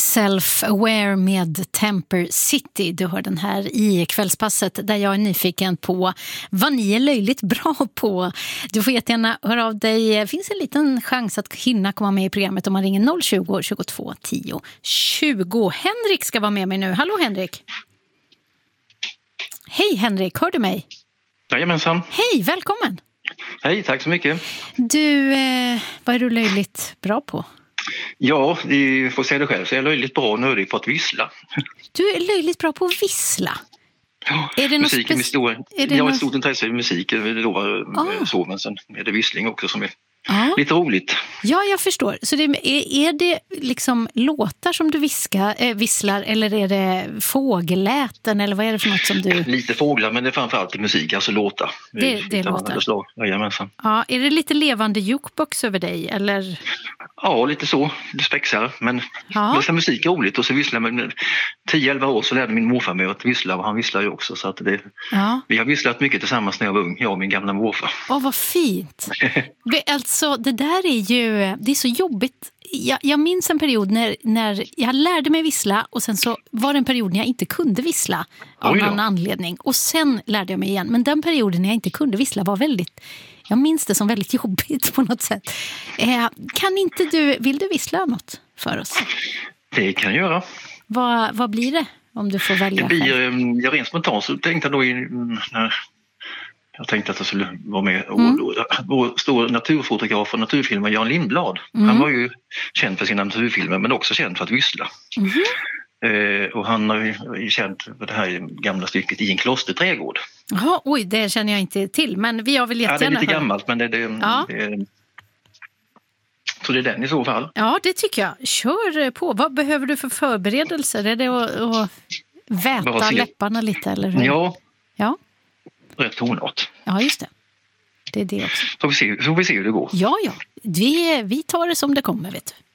Self-Aware med Temper City. Du hör den här i kvällspasset där jag är nyfiken på vad ni är löjligt bra på. Du får jättegärna höra av dig. Det finns en liten chans att hinna komma med i programmet om man ringer 020 22 10 20. Henrik ska vara med mig nu. Hallå Henrik. Hej Henrik, hör du mig? Jajamensan. Hej, välkommen. Hej, tack så mycket. Du, vad är du löjligt bra på? Ja, du får säga det själv, så jag är löjligt bra och nördig på att vissla. Du är löjligt bra på att vissla? Ja, är det musiken är stor. Jag har ett stort intresse i musik, så, men sen är det vissling också som är lite roligt. Ja, jag förstår. Så är det liksom låtar som du visslar eller är det fågelläten eller vad är det för något som du... Lite fåglar, men det är framförallt musik, alltså låtar. Det är låtar. Jajamensan. Ja, är det lite levande jukebox över dig eller... Ja, lite så. Det spexar. Men musik är roligt och så visslar med 10-11 år så lärde min morfar mig att vissla och han visslar ju också. Så att vi har visslat mycket tillsammans när jag var ung, jag och min gamla morfar. Åh, vad fint. Alltså, det där är ju... Det är så jobbigt. Jag minns en period när jag lärde mig vissla och sen så var det en period när jag inte kunde vissla av någon anledning. Och sen lärde jag mig igen. Men den perioden när jag inte kunde vissla var väldigt... Jag minns det som väldigt jobbigt på något sätt. Vill du vissla något för oss? Det kan jag göra. Vad blir det om du får välja? Det blir, rent spontant så tänkte jag då när jag tänkte att jag skulle vara med. Vår stora naturfotograf och naturfilmer Jan Lindblad. Han var ju känd för sina naturfilmer men också känd för att vissla. Och han är ju känd för det här gamla stycket I en klosterträdgård. Jaha, oj, det känner jag inte till. Men vi har väl jättegärna... Ja, det är lite gammalt, men det så det är den i så fall. Ja, det tycker jag. Kör på. Vad behöver du för förberedelser? Är det att väta läpparna lite? Eller hur? Ja. Rätt tonart. Ja, just det. Det är det också. Så vi ser hur det går. Ja. Vi tar det som det kommer, vet du.